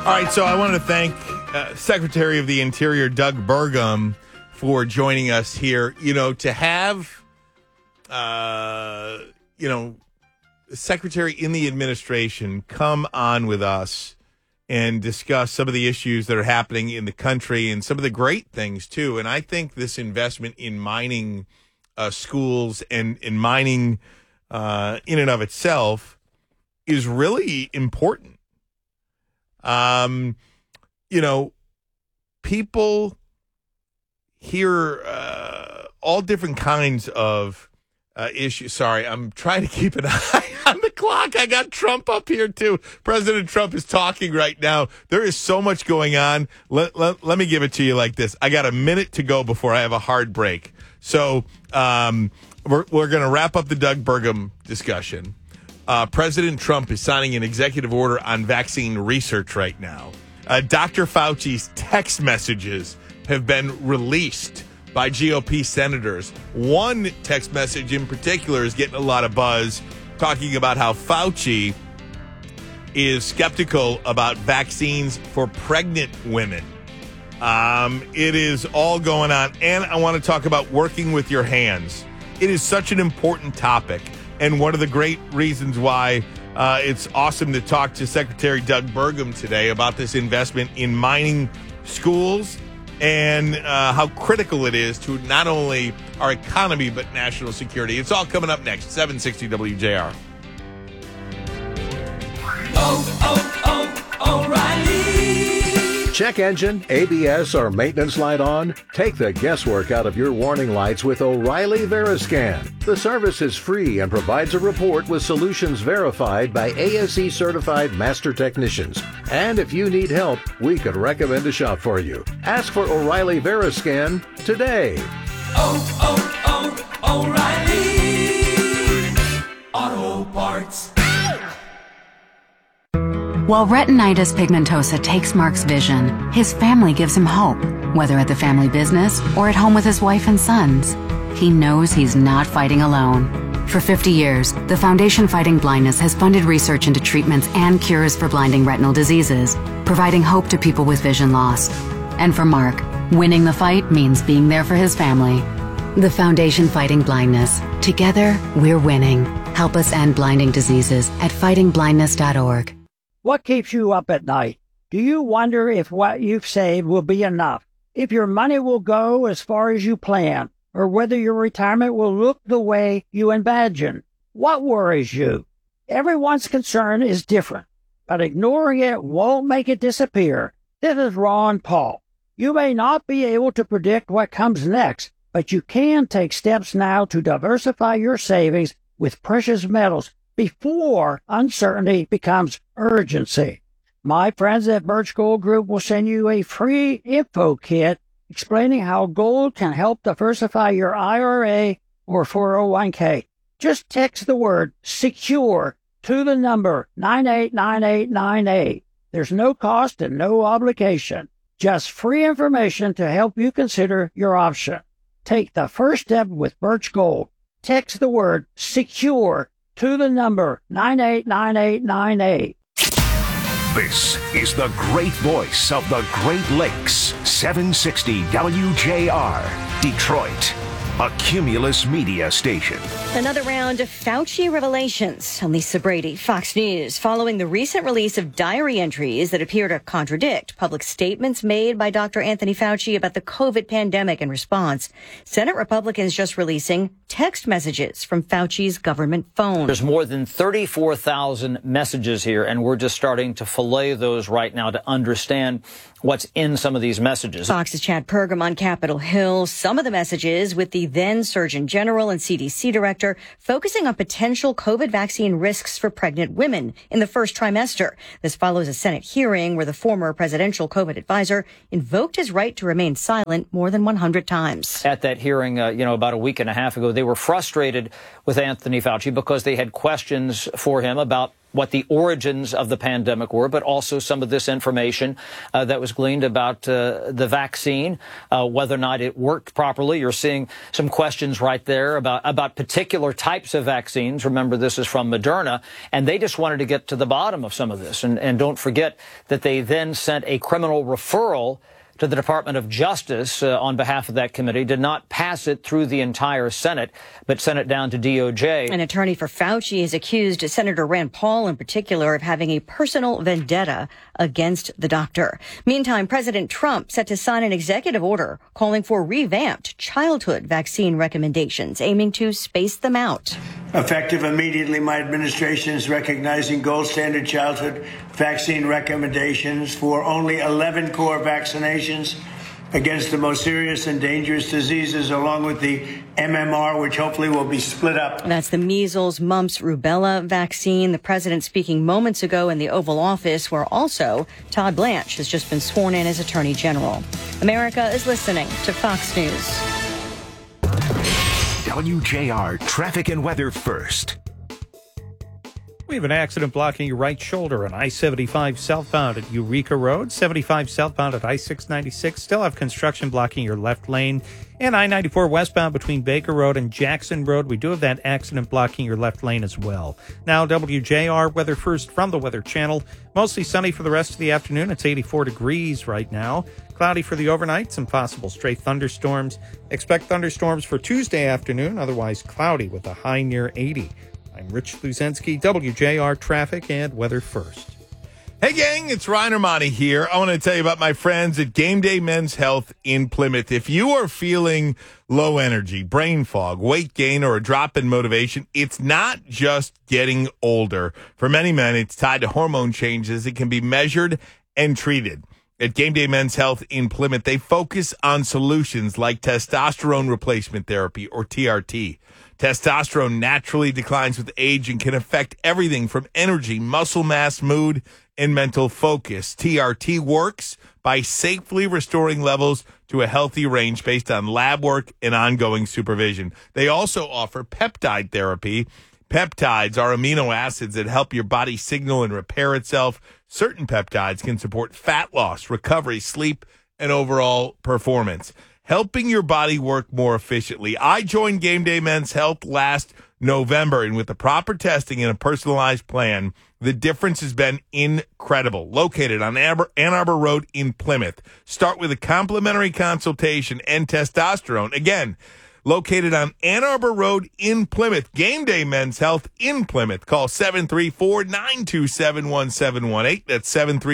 right, so I want to thank Secretary of the Interior Doug Burgum for joining us here. You know, to have, Secretary in the administration come on with us and discuss some of the issues that are happening in the country and some of the great things, too. And I think this investment in mining schools and in mining in and of itself is really important. People hear all different kinds of issues. Sorry, I'm trying to keep an eye on the clock. I got Trump up here, too. President Trump is talking right now. There is so much going on. Let me give it to you like this. I got a minute to go before I have a hard break. So we're going to wrap up the Doug Burgum discussion. President Trump is signing an executive order on vaccine research right now. Dr. Fauci's text messages have been released by GOP senators. One text message in particular is getting a lot of buzz, talking about how Fauci is skeptical about vaccines for pregnant women. It is all going on. And I want to talk about working with your hands. It is such an important topic. And one of the great reasons why it's awesome to talk to Secretary Doug Burgum today about this investment in mining schools and how critical it is to not only our economy but national security. It's all coming up next. 760 WJR. O'Reilly. Check engine, ABS, or maintenance light on? Take the guesswork out of your warning lights with O'Reilly Veriscan. The service is free and provides a report with solutions verified by ASE certified master technicians. And if you need help, we could recommend a shop for you. Ask for O'Reilly Veriscan today. O'Reilly Auto Parts. While retinitis pigmentosa takes Mark's vision, his family gives him hope, whether at the family business or at home with his wife and sons. He knows he's not fighting alone. For 50 years, the Foundation Fighting Blindness has funded research into treatments and cures for blinding retinal diseases, providing hope to people with vision loss. And for Mark, winning the fight means being there for his family. The Foundation Fighting Blindness. Together, we're winning. Help us end blinding diseases at fightingblindness.org. What keeps you up at night? Do you wonder if what you've saved will be enough? If your money will go as far as you plan? Or whether your retirement will look the way you imagine? What worries you? Everyone's concern is different, but ignoring it won't make it disappear. This is Ron Paul. You may not be able to predict what comes next, but you can take steps now to diversify your savings with precious metals before uncertainty becomes urgency. My friends at Birch Gold Group will send you a free info kit explaining how gold can help diversify your IRA or 401k. Just text the word SECURE to the number 989898. There's no cost and no obligation. Just free information to help you consider your option. Take the first step with Birch Gold. Text the word SECURE to the number 989898. This is the great voice of the Great Lakes, 760 WJR, Detroit, a Cumulus media station. Another round of Fauci revelations. I'm Lisa Brady, Fox News, following the recent release of diary entries that appear to contradict public statements made by Dr. Anthony Fauci about the COVID pandemic and response. Senate Republicans just releasing text messages from Fauci's government phone. There's more than 34,000 messages here, and we're just starting to fillet those right now to understand what's in some of these messages. Fox's Chad Pergam on Capitol Hill. Some of the messages with the then Surgeon General and CDC director focusing on potential COVID vaccine risks for pregnant women in the first trimester. This follows a Senate hearing where the former presidential COVID advisor invoked his right to remain silent more than 100 times. At that hearing, about a week and a half ago, they were frustrated with Anthony Fauci because they had questions for him about what the origins of the pandemic were, but also some of this information that was gleaned about the vaccine, whether or not it worked properly. You're seeing some questions right there about particular types of vaccines. Remember, this is from Moderna, and they just wanted to get to the bottom of some of this. And don't forget that they then sent a criminal referral to the Department of Justice on behalf of that committee, did not pass it through the entire Senate, but sent it down to DOJ. An attorney for Fauci has accused Senator Rand Paul in particular of having a personal vendetta against the doctor. Meantime, President Trump set to sign an executive order calling for revamped childhood vaccine recommendations, aiming to space them out. Effective immediately, my administration is recognizing gold standard childhood vaccine recommendations for only 11 core vaccinations against the most serious and dangerous diseases, along with the MMR, which hopefully will be split up. That's the measles, mumps, rubella vaccine. The president speaking moments ago in the Oval Office, where also Todd Blanche has just been sworn in as Attorney General. America is listening to Fox News. WJR Traffic and Weather First. We have an accident blocking your right shoulder on I-75 southbound at Eureka Road. 75 southbound at I-696. Still have construction blocking your left lane. And I-94 westbound between Baker Road and Jackson Road. We do have that accident blocking your left lane as well. Now, WJR Weather First from the Weather Channel. Mostly sunny for the rest of the afternoon. It's 84 degrees right now. Cloudy for the overnight. Some possible stray thunderstorms. Expect thunderstorms for Tuesday afternoon. Otherwise cloudy with a high near 80. I'm Rich Luzensky, WJR Traffic and Weather First. Hey, gang, it's Ryan Armani here. I want to tell you about my friends at Game Day Men's Health in Plymouth. If you are feeling low energy, brain fog, weight gain, or a drop in motivation, it's not just getting older. For many men, it's tied to hormone changes. It can be measured and treated. At Game Day Men's Health in Plymouth, they focus on solutions like testosterone replacement therapy, or TRT. Testosterone naturally declines with age and can affect everything from energy, muscle mass, mood, and mental focus. TRT works by safely restoring levels to a healthy range based on lab work and ongoing supervision. They also offer peptide therapy. Peptides are amino acids that help your body signal and repair itself. Certain peptides can support fat loss, recovery, sleep, and overall performance, helping your body work more efficiently. I joined Game Day Men's Health last November, and with the proper testing and a personalized plan, the difference has been incredible. Located on Ann Arbor Road in Plymouth. Start with a complimentary consultation and testosterone. Again, located on Ann Arbor Road in Plymouth. Game Day Men's Health in Plymouth. Call 734-927-1718. That's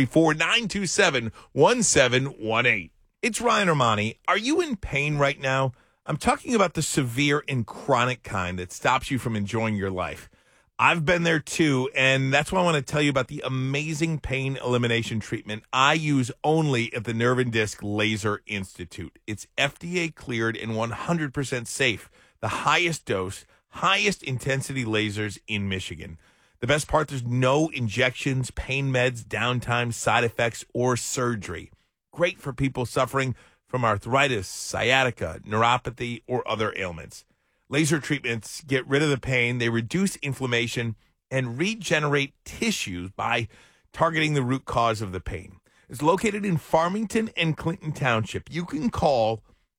734-927-1718. It's Ryan Armani. Are you in pain right now? I'm talking about the severe and chronic kind that stops you from enjoying your life. I've been there too, and that's why I want to tell you about the amazing pain elimination treatment I use only at the Nerve and Disc Laser Institute. It's FDA cleared and 100% safe. The highest dose, highest intensity lasers in Michigan. The best part, there's no injections, pain meds, downtime, side effects, or surgery. Great for people suffering from arthritis, sciatica, neuropathy, or other ailments. Laser treatments get rid of the pain, they reduce inflammation, and regenerate tissues by targeting the root cause of the pain. It's located in Farmington and Clinton Township. You can call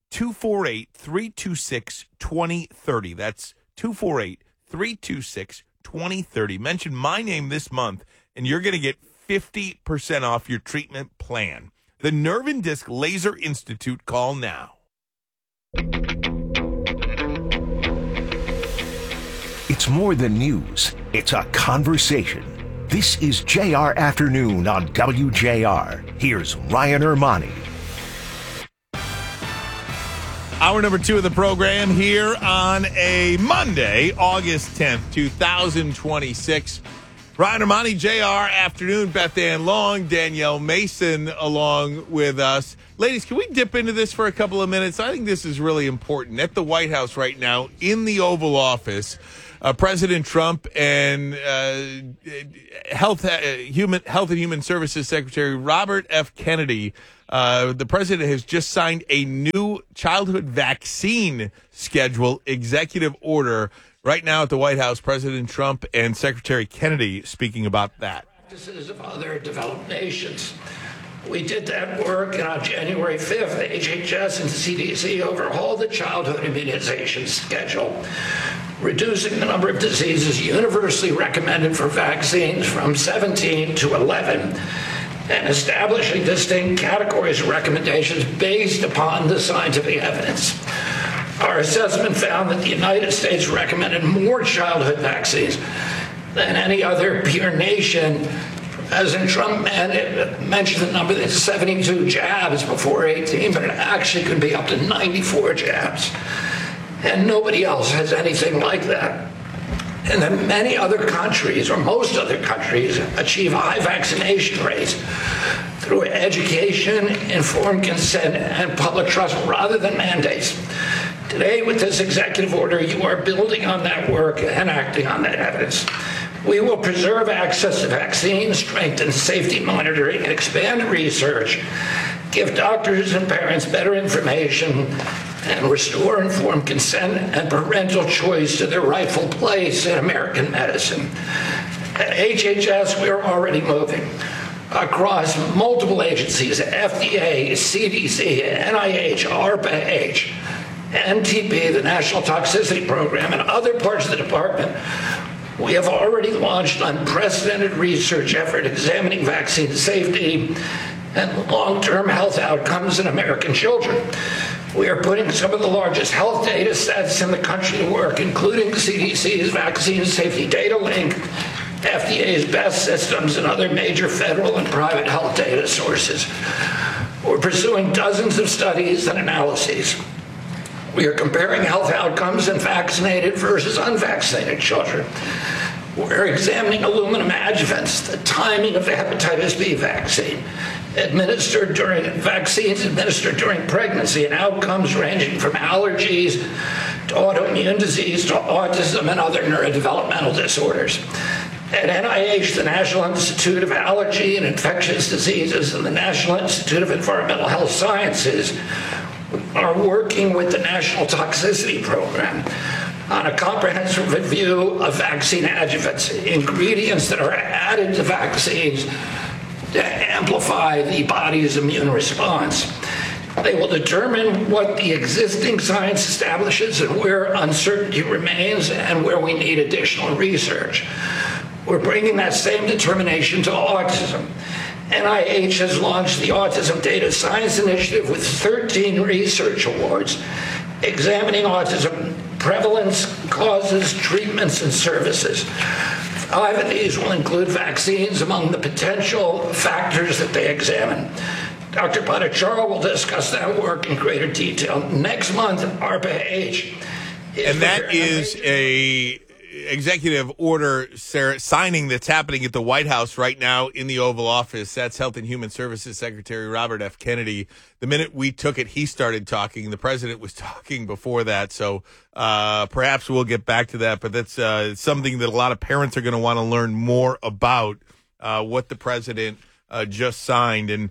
248-326-2030. That's 248-326-2030. Mention my name this month, and you're going to get 50% off your treatment plan. The Nerve and Disc Laser Institute. Call now. It's more than news. It's a conversation. This is JR Afternoon on WJR. Here's Ryan Armani. Hour number 2 of the program here on a Monday, August 10th, 2026. Ryan Armani, JR Afternoon, Beth Ann Long, Danielle Mason along with us. Ladies, can we dip into this for a couple of minutes? I think this is really important. At the White House right now, in the Oval Office, President Trump and Health and Human Services Secretary Robert F. Kennedy, the president has just signed a new childhood vaccine schedule executive order Right now at the White House, President Trump and Secretary Kennedy speaking about that. Practices of other developed nations. We did that work, and on January 5th, HHS and CDC overhauled the childhood immunization schedule, reducing the number of diseases universally recommended for vaccines from 17 to 11, and establishing distinct categories of recommendations based upon the scientific evidence. Our assessment found that the United States recommended more childhood vaccines than any other peer nation. President Trump mentioned the number that's 72 jabs before 18, but it actually could be up to 94 jabs. And nobody else has anything like that. And then many other countries, or most other countries, achieve high vaccination rates through education, informed consent, and public trust rather than mandates. Today, with this executive order, you are building on that work and acting on that evidence. We will preserve access to vaccines, strengthen safety monitoring, and expand research, give doctors and parents better information, and restore informed consent and parental choice to their rightful place in American medicine. At HHS, we are already moving across multiple agencies, FDA, CDC, NIH, ARPA-H, NTP, the National Toxicity Program, and other parts of the department. We have already launched unprecedented research effort examining vaccine safety and long-term health outcomes in American children. We are putting some of the largest health data sets in the country to work, including CDC's Vaccine Safety Data Link, FDA's BEST systems, and other major federal and private health data sources. We're pursuing dozens of studies and analyses. We are comparing health outcomes in vaccinated versus unvaccinated children. We're examining aluminum adjuvants, the timing of the hepatitis B vaccine, vaccines administered during pregnancy, and outcomes ranging from allergies to autoimmune disease to autism and other neurodevelopmental disorders. At NIH, the National Institute of Allergy and Infectious Diseases and the National Institute of Environmental Health Sciences are working with the National Toxicity Program on a comprehensive review of vaccine adjuvants, ingredients that are added to vaccines to amplify the body's immune response. They will determine what the existing science establishes and where uncertainty remains and where we need additional research. We're bringing that same determination to autism. NIH has launched the Autism Data Science Initiative with 13 research awards examining autism prevalence, causes, treatments, and services. 5 of these will include vaccines among the potential factors that they examine. Dr. Bhattacharya will discuss that work in greater detail. Next month, ARPA-H. And that is a executive order signing that's happening at the White House right now in the Oval Office. That's Health and Human Services Secretary Robert F. Kennedy. The minute we took it, he started talking. The president was talking before that. So perhaps we'll get back to that. But that's something that a lot of parents are going to want to learn more about, what the president just signed. And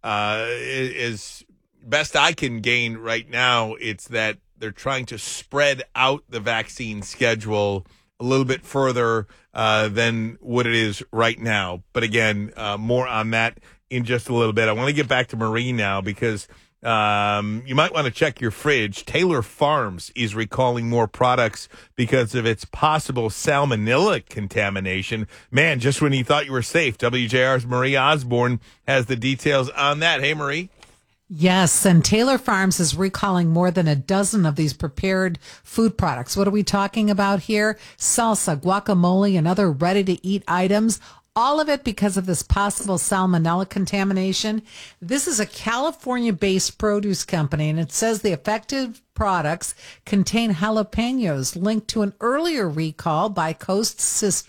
as best I can gain right now, it's that they're trying to spread out the vaccine schedule a little bit further than what it is right now. But again, more on that in just a little bit. I want to get back to Marie now because you might want to check your fridge. Taylor Farms is recalling more products because of its possible salmonella contamination. Man, just when you thought you were safe, WJR's Marie Osborne has the details on that. Hey, Marie. Yes, and Taylor Farms is recalling more than a dozen of these prepared food products. What are we talking about here? Salsa, guacamole, and other ready-to-eat items. All of it because of this possible salmonella contamination. This is a California-based produce company, and it says the affected products contain jalapenos linked to an earlier recall by Coast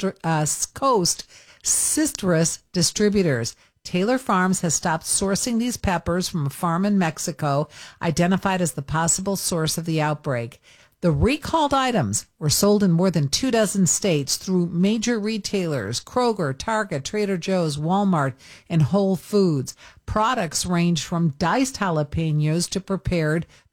Citrus Distributors. Taylor Farms has stopped sourcing these peppers from a farm in Mexico, identified as the possible source of the outbreak. The recalled items were sold in more than 24 states through major retailers, Kroger, Target, Trader Joe's, Walmart, and Whole Foods. Products range from diced jalapenos to prepared